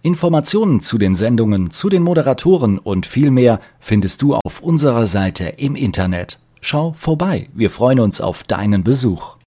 Informationen zu den Sendungen, zu den Moderatoren und viel mehr findest du auf unserer Seite im Internet. Schau vorbei, wir freuen uns auf deinen Besuch.